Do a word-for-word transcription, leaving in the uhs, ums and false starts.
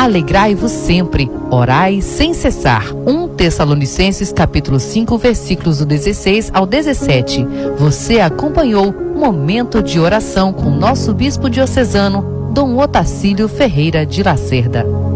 alegrai-vos sempre, orai sem cessar. um Tessalonicenses capítulo cinco, versículos do dezesseis ao dezessete. Você acompanhou Momento de Oração com nosso bispo diocesano, Dom Otacílio Ferreira de Lacerda.